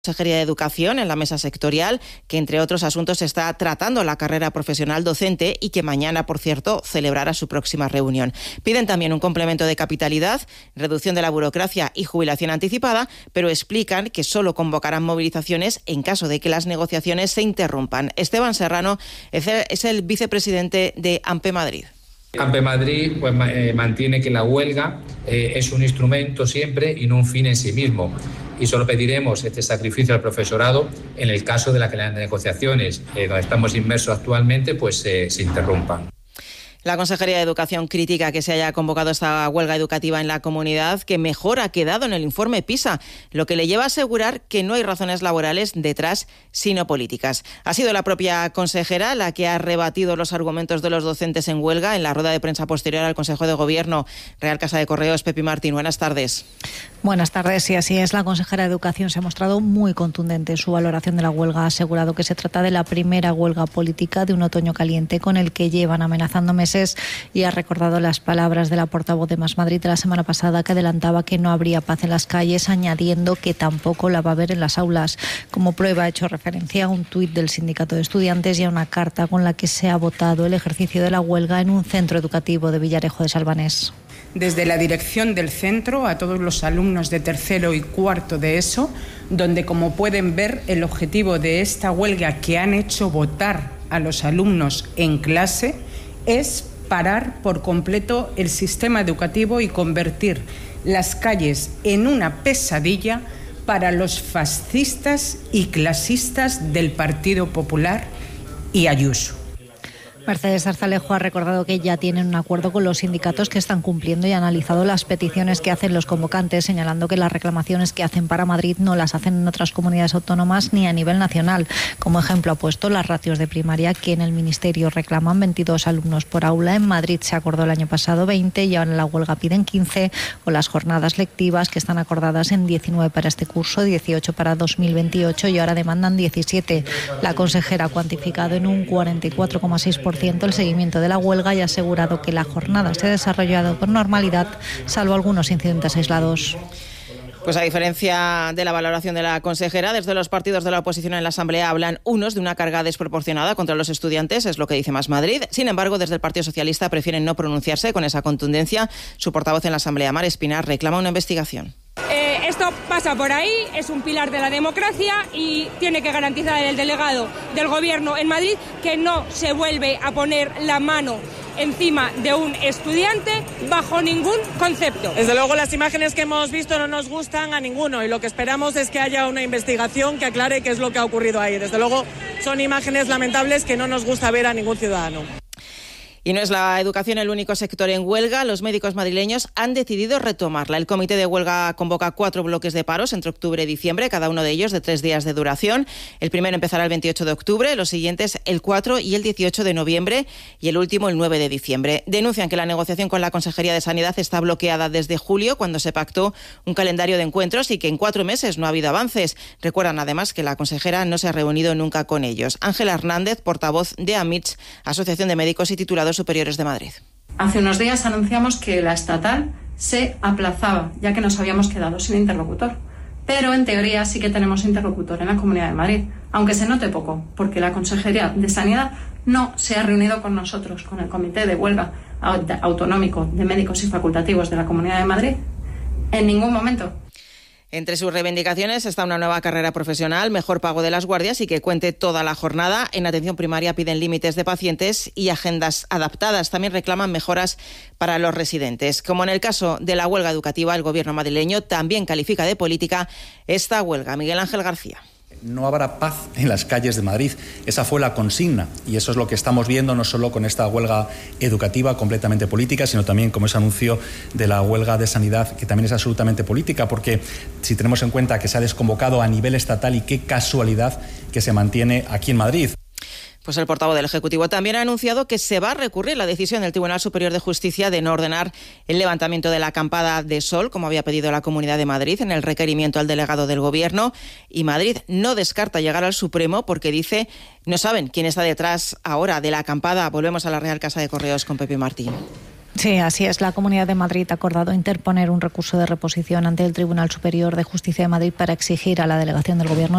Consejería de Educación en la mesa sectorial, que entre otros asuntos está tratando la carrera profesional docente y que mañana, por cierto, celebrará su próxima reunión. Piden también un complemento de capitalidad, reducción de la burocracia y jubilación anticipada, pero explican que solo convocarán movilizaciones en caso de que las negociaciones se interrumpan. Esteban Serrano es el vicepresidente de AMPE Madrid. AMPE Madrid mantiene que la huelga es un instrumento siempre y no un fin en sí mismo. Y solo pediremos este sacrificio al profesorado en el caso de que las negociaciones donde estamos inmersos actualmente se interrumpan. La Consejería de Educación critica que se haya convocado esta huelga educativa en la comunidad, que mejor ha quedado en el informe PISA, lo que le lleva a asegurar que no hay razones laborales detrás, sino políticas. Ha sido la propia consejera la que ha rebatido los argumentos de los docentes en huelga en la rueda de prensa posterior al Consejo de Gobierno. Real Casa de Correos, Pepi Martín, buenas tardes. Buenas tardes, y así es. La consejera de Educación se ha mostrado muy contundente en su valoración de la huelga. Ha asegurado que se trata de la primera huelga política de un otoño caliente con el que llevan amenazando meses, y ha recordado las palabras de la portavoz de Más Madrid de la semana pasada, que adelantaba que no habría paz en las calles, añadiendo que tampoco la va a haber en las aulas. Como prueba ha hecho referencia a un tuit del Sindicato de Estudiantes y a una carta con la que se ha votado el ejercicio de la huelga en un centro educativo de Villarejo de Salvanés. Desde la dirección del centro a todos los alumnos de tercero y cuarto de ESO, donde, como pueden ver, el objetivo de esta huelga que han hecho votar a los alumnos en clase es parar por completo el sistema educativo y convertir las calles en una pesadilla para los fascistas y clasistas del Partido Popular y Ayuso. Mercedes Zarzalejo ha recordado que ya tienen un acuerdo con los sindicatos que están cumpliendo y ha analizado las peticiones que hacen los convocantes, señalando que las reclamaciones que hacen para Madrid no las hacen en otras comunidades autónomas ni a nivel nacional. Como ejemplo ha puesto las ratios de primaria, que en el Ministerio reclaman 22 alumnos por aula. En Madrid se acordó el año pasado 20 y ahora en la huelga piden 15, o las jornadas lectivas, que están acordadas en 19 para este curso, 18 para 2028 y ahora demandan 17. La consejera ha cuantificado en un 44,6% el seguimiento de la huelga y ha asegurado que la jornada se ha desarrollado con normalidad, salvo algunos incidentes aislados. Pues a diferencia de la valoración de la consejera, desde los partidos de la oposición en la Asamblea hablan unos de una carga desproporcionada contra los estudiantes, es lo que dice Más Madrid. Sin embargo, desde el Partido Socialista prefieren no pronunciarse con esa contundencia. Su portavoz en la Asamblea, Mar Espinar, reclama una investigación. Esto pasa por ahí, es un pilar de la democracia y tiene que garantizar el delegado del Gobierno en Madrid que no se vuelve a poner la mano encima de un estudiante bajo ningún concepto. Desde luego las imágenes que hemos visto no nos gustan a ninguno y lo que esperamos es que haya una investigación que aclare qué es lo que ha ocurrido ahí. Desde luego son imágenes lamentables que no nos gusta ver a ningún ciudadano. Y no es la educación el único sector en huelga. Los médicos madrileños han decidido retomarla. El comité de huelga convoca 4 bloques de paros entre octubre y diciembre, cada uno de ellos de 3 días de duración. El primero empezará el 28 de octubre, los siguientes el 4 y el 18 de noviembre y el último el 9 de diciembre. Denuncian que la negociación con la Consejería de Sanidad está bloqueada desde julio, cuando se pactó un calendario de encuentros, y que en 4 meses no ha habido avances. Recuerdan además que la consejera no se ha reunido nunca con ellos. Ángela Hernández, portavoz de AMITS, Asociación de Médicos y Titulados Superiores de Madrid. Hace unos días anunciamos que la estatal se aplazaba, ya que nos habíamos quedado sin interlocutor. Pero en teoría sí que tenemos interlocutor en la Comunidad de Madrid, aunque se note poco, porque la Consejería de Sanidad no se ha reunido con nosotros, con el Comité de Huelga Autonómico de Médicos y Facultativos de la Comunidad de Madrid, en ningún momento. Entre sus reivindicaciones está una nueva carrera profesional, mejor pago de las guardias y que cuente toda la jornada. En atención primaria piden límites de pacientes y agendas adaptadas. También reclaman mejoras para los residentes. Como en el caso de la huelga educativa, el Gobierno madrileño también califica de política esta huelga. Miguel Ángel García. No habrá paz en las calles de Madrid. Esa fue la consigna y eso es lo que estamos viendo, no solo con esta huelga educativa completamente política, sino también como ese anuncio de la huelga de sanidad, que también es absolutamente política, porque si tenemos en cuenta que se ha desconvocado a nivel estatal, y qué casualidad que se mantiene aquí en Madrid. Pues el portavoz del Ejecutivo también ha anunciado que se va a recurrir la decisión del Tribunal Superior de Justicia de no ordenar el levantamiento de la acampada de sol, como había pedido la Comunidad de Madrid en el requerimiento al delegado del Gobierno. Y Madrid no descarta llegar al Supremo porque dice no saben quién está detrás ahora de la acampada. Volvemos a la Real Casa de Correos con Pepe Martín. Sí, así es. La Comunidad de Madrid ha acordado interponer un recurso de reposición ante el Tribunal Superior de Justicia de Madrid para exigir a la delegación del Gobierno